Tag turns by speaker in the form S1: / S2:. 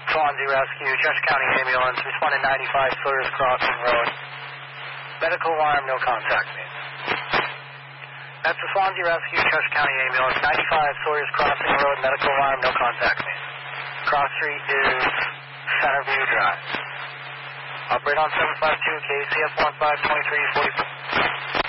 S1: Swansea Rescue, Cheshire County Ambulance, responding 95 Sawyers Crossing Road. Medical alarm, no contact me. That's the Swansea Rescue, Cheshire County Ambulance, 95 Sawyers Crossing Road, medical alarm, no contact me. Cross street is Centerview Drive. Operate on 752 KCF 152344.